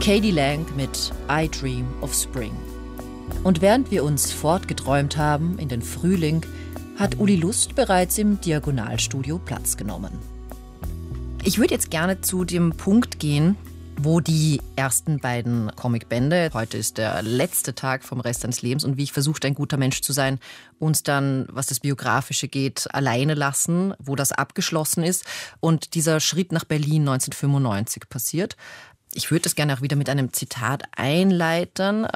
K.D. Lang mit I Dream of Spring. Und während wir uns fortgeträumt haben in den Frühling, hat Uli Lust bereits im Diagonalstudio Platz genommen. Ich würde jetzt gerne zu dem Punkt gehen, wo die ersten beiden Comicbände, heute ist der letzte Tag vom Rest seines Lebens und wie ich versuchte, ein guter Mensch zu sein, uns dann, was das Biografische geht, alleine lassen, wo das abgeschlossen ist und dieser Schritt nach Berlin 1995 passiert. Ich würde das gerne auch wieder mit einem Zitat einleiten.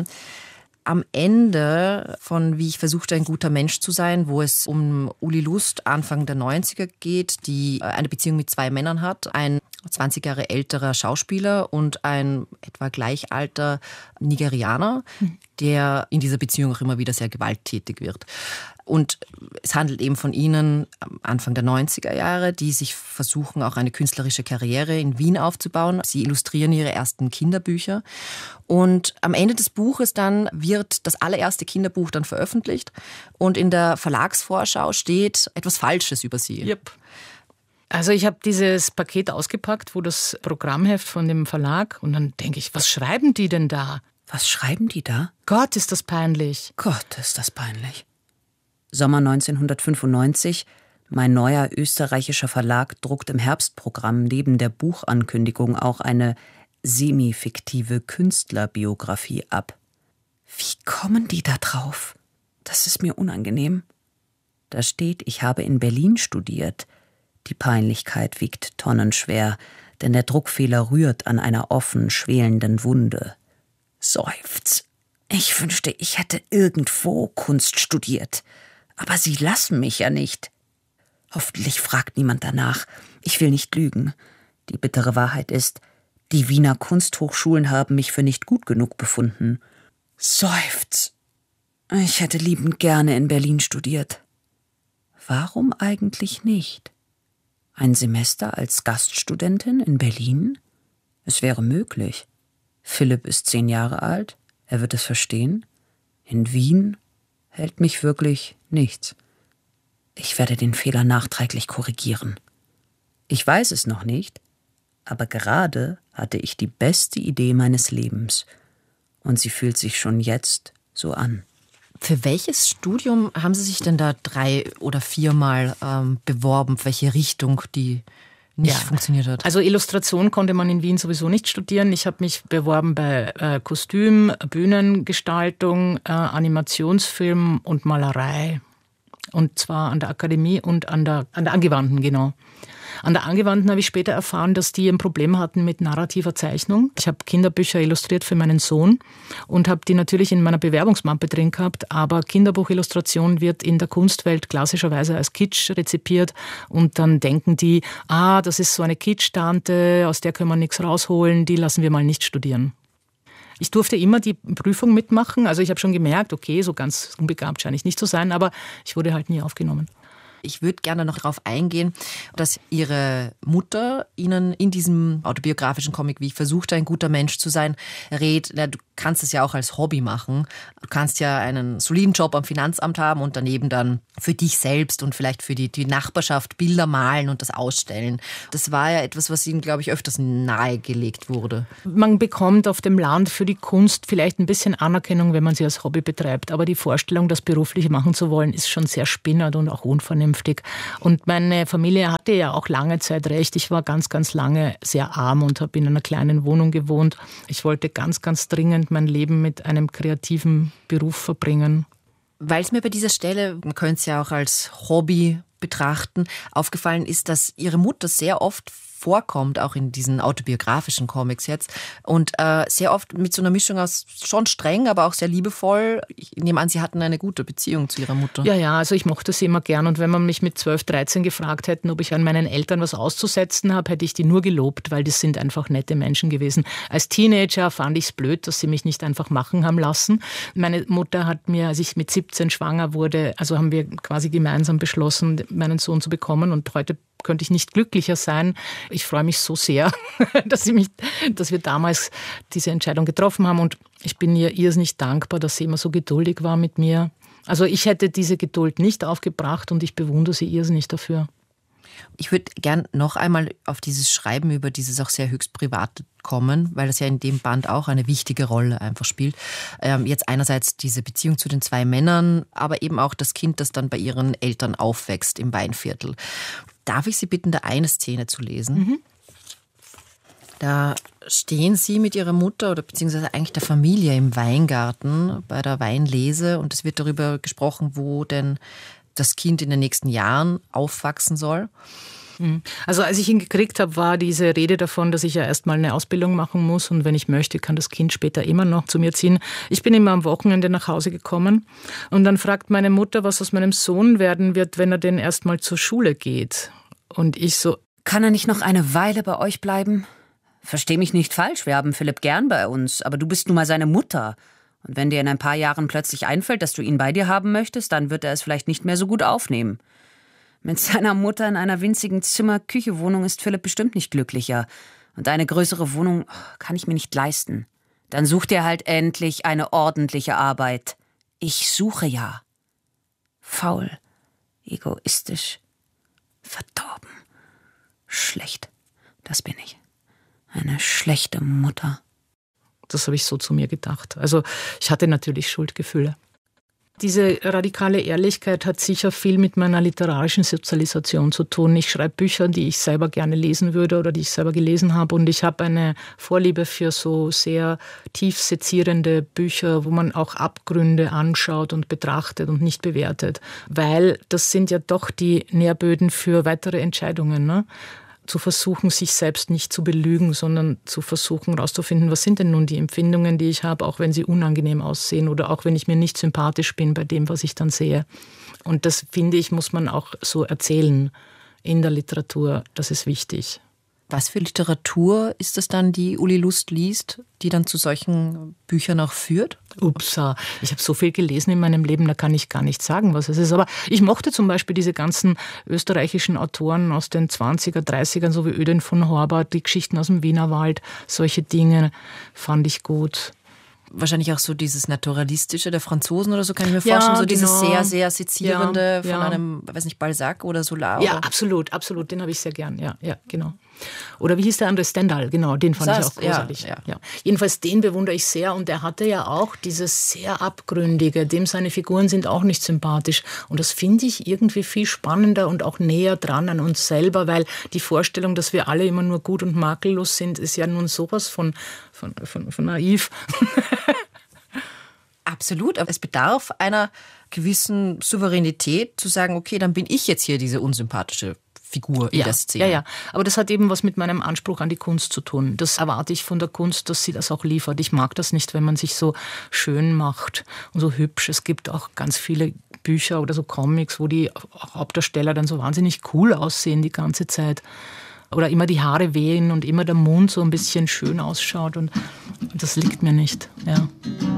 Am Ende von Wie ich versuchte, ein guter Mensch zu sein, wo es um Uli Lust Anfang der 90er geht, die eine Beziehung mit zwei Männern hat, ein 20 Jahre älterer Schauspieler und ein etwa gleich alter Nigerianer, der in dieser Beziehung auch immer wieder sehr gewalttätig wird. Und es handelt eben von ihnen Anfang der 90er Jahre, die sich versuchen, auch eine künstlerische Karriere in Wien aufzubauen. Sie illustrieren ihre ersten Kinderbücher. Und am Ende des Buches dann wird das allererste Kinderbuch dann veröffentlicht. Und in der Verlagsvorschau steht etwas Falsches über sie. Yep. Also ich habe dieses Paket ausgepackt, wo das Programmheft von dem Verlag, und dann denke ich, was schreiben die denn da? Was schreiben die da? Gott, ist das peinlich. Gott, ist das peinlich. Sommer 1995. Mein neuer österreichischer Verlag druckt im Herbstprogramm neben der Buchankündigung auch eine semi-fiktive Künstlerbiografie ab. Wie kommen die da drauf? Das ist mir unangenehm. Da steht, ich habe in Berlin studiert. Die Peinlichkeit wiegt tonnenschwer, denn der Druckfehler rührt an einer offen schwelenden Wunde. Seufz. Ich wünschte, ich hätte irgendwo Kunst studiert. Aber sie lassen mich ja nicht. Hoffentlich fragt niemand danach. Ich will nicht lügen. Die bittere Wahrheit ist, die Wiener Kunsthochschulen haben mich für nicht gut genug befunden. Seufz. Ich hätte liebend gerne in Berlin studiert. Warum eigentlich nicht? Ein Semester als Gaststudentin in Berlin? Es wäre möglich. Philipp ist 10 Jahre alt. Er wird es verstehen. In Wien hält mich wirklich nichts. Ich werde den Fehler nachträglich korrigieren. Ich weiß es noch nicht, aber gerade hatte ich die beste Idee meines Lebens. Und sie fühlt sich schon jetzt so an. Für welches Studium haben Sie sich denn da 3 oder 4 Mal beworben? Für welche Richtung die nicht funktioniert hat? Also Illustration konnte man in Wien sowieso nicht studieren. Ich habe mich beworben bei Kostüm, Bühnengestaltung, Animationsfilm und Malerei. Und zwar an der Akademie und an der Angewandten, genau. An der Angewandten habe ich später erfahren, dass die ein Problem hatten mit narrativer Zeichnung. Ich habe Kinderbücher illustriert für meinen Sohn und habe die natürlich in meiner Bewerbungsmappe drin gehabt, aber Kinderbuchillustration wird in der Kunstwelt klassischerweise als Kitsch rezipiert und dann denken die, das ist so eine Kitsch-Tante, aus der können wir nichts rausholen, die lassen wir mal nicht studieren. Ich durfte immer die Prüfung mitmachen, also ich habe schon gemerkt, okay, so ganz unbegabt scheine ich nicht zu sein, aber ich wurde halt nie aufgenommen. Ich würde gerne noch darauf eingehen, dass Ihre Mutter Ihnen in diesem autobiografischen Comic, wie ich versuchte, ein guter Mensch zu sein, rät, du kannst es ja auch als Hobby machen. Du kannst ja einen soliden Job am Finanzamt haben und daneben dann für dich selbst und vielleicht für die Nachbarschaft Bilder malen und das ausstellen. Das war ja etwas, was Ihnen, glaube ich, öfters nahegelegt wurde. Man bekommt auf dem Land für die Kunst vielleicht ein bisschen Anerkennung, wenn man sie als Hobby betreibt. Aber die Vorstellung, das beruflich machen zu wollen, ist schon sehr spinnert und auch unvernünftig. Und meine Familie hatte ja auch lange Zeit recht. Ich war ganz, ganz lange sehr arm und habe in einer kleinen Wohnung gewohnt. Ich wollte ganz, ganz dringend mein Leben mit einem kreativen Beruf verbringen. Weil es mir bei dieser Stelle, man könnte es ja auch als Hobby betrachten, aufgefallen ist, dass Ihre Mutter sehr oft vorkommt, auch in diesen autobiografischen Comics jetzt. Und sehr oft mit so einer Mischung aus schon streng, aber auch sehr liebevoll. Ich nehme an, Sie hatten eine gute Beziehung zu Ihrer Mutter. Ja, also ich mochte sie immer gern. Und wenn man mich mit 12, 13 gefragt hätte, ob ich an meinen Eltern was auszusetzen habe, hätte ich die nur gelobt, weil das sind einfach nette Menschen gewesen. Als Teenager fand ich es blöd, dass sie mich nicht einfach machen haben lassen. Meine Mutter hat mir, als ich mit 17 schwanger wurde, also haben wir quasi gemeinsam beschlossen, meinen Sohn zu bekommen. Und heute könnte ich nicht glücklicher sein. Ich freue mich so sehr, dass wir damals diese Entscheidung getroffen haben. Und ich bin ihr irrsinnig dankbar, dass sie immer so geduldig war mit mir. Also ich hätte diese Geduld nicht aufgebracht und ich bewundere sie irrsinnig dafür. Ich würde gern noch einmal auf dieses Schreiben über dieses auch sehr höchst private kommen, weil das ja in dem Band auch eine wichtige Rolle einfach spielt. Jetzt einerseits diese Beziehung zu den 2 Männern, aber eben auch das Kind, das dann bei ihren Eltern aufwächst im Weinviertel. Darf ich Sie bitten, da eine Szene zu lesen? Mhm. Da stehen Sie mit Ihrer Mutter oder beziehungsweise eigentlich der Familie im Weingarten bei der Weinlese und es wird darüber gesprochen, wo denn das Kind in den nächsten Jahren aufwachsen soll. Also als ich ihn gekriegt habe, war diese Rede davon, dass ich ja erstmal eine Ausbildung machen muss und wenn ich möchte, kann das Kind später immer noch zu mir ziehen. Ich bin immer am Wochenende nach Hause gekommen und dann fragt meine Mutter, was aus meinem Sohn werden wird, wenn er denn erstmal zur Schule geht. Und ich so, kann er nicht noch eine Weile bei euch bleiben? Versteh mich nicht falsch, wir haben Philipp gern bei uns, aber du bist nun mal seine Mutter. Und wenn dir in ein paar Jahren plötzlich einfällt, dass du ihn bei dir haben möchtest, dann wird er es vielleicht nicht mehr so gut aufnehmen. Mit seiner Mutter in einer winzigen Zimmer-Küche-Wohnung ist Philipp bestimmt nicht glücklicher. Und eine größere Wohnung kann ich mir nicht leisten. Dann such dir halt endlich eine ordentliche Arbeit. Ich suche ja. Faul, egoistisch, verdorben, schlecht. Das bin ich. Eine schlechte Mutter. Das habe ich so zu mir gedacht. Also ich hatte natürlich Schuldgefühle. Diese radikale Ehrlichkeit hat sicher viel mit meiner literarischen Sozialisation zu tun. Ich schreibe Bücher, die ich selber gerne lesen würde oder die ich selber gelesen habe. Und ich habe eine Vorliebe für so sehr tief sezierende Bücher, wo man auch Abgründe anschaut und betrachtet und nicht bewertet. Weil das sind ja doch die Nährböden für weitere Entscheidungen, ne? Zu versuchen, sich selbst nicht zu belügen, sondern zu versuchen, herauszufinden, was sind denn nun die Empfindungen, die ich habe, auch wenn sie unangenehm aussehen oder auch wenn ich mir nicht sympathisch bin bei dem, was ich dann sehe. Und das, finde ich, muss man auch so erzählen in der Literatur. Das ist wichtig. Was für Literatur ist es dann, die Uli Lust liest, die dann zu solchen Büchern auch führt? Upsa, ich habe so viel gelesen in meinem Leben, da kann ich gar nicht sagen, was es ist. Aber ich mochte zum Beispiel diese ganzen österreichischen Autoren aus den 20er, 30ern, so wie Ödin von Horbart, die Geschichten aus dem Wienerwald, solche Dinge fand ich gut. Wahrscheinlich auch so dieses Naturalistische der Franzosen oder so, kann ich mir vorstellen. So dieses sehr, sehr sezierende von einem, weiß nicht, Balzac oder Solar. Ja, absolut, absolut. Den habe ich sehr gern. Ja, genau. Oder wie hieß der andere? Stendhal, genau, den fand ich auch großartig. Ja. Jedenfalls den bewundere ich sehr und er hatte ja auch dieses sehr Abgründige, dem seine Figuren sind auch nicht sympathisch und das finde ich irgendwie viel spannender und auch näher dran an uns selber, weil die Vorstellung, dass wir alle immer nur gut und makellos sind, ist ja nun sowas von naiv. Absolut, aber es bedarf einer gewissen Souveränität zu sagen, okay, dann bin ich jetzt hier diese unsympathische Figur in der Szene. Ja, aber das hat eben was mit meinem Anspruch an die Kunst zu tun. Das erwarte ich von der Kunst, dass sie das auch liefert. Ich mag das nicht, wenn man sich so schön macht und so hübsch. Es gibt auch ganz viele Bücher oder so Comics, wo die Hauptdarsteller dann so wahnsinnig cool aussehen die ganze Zeit. Oder immer die Haare wehen und immer der Mund so ein bisschen schön ausschaut. Und das liegt mir nicht, ja.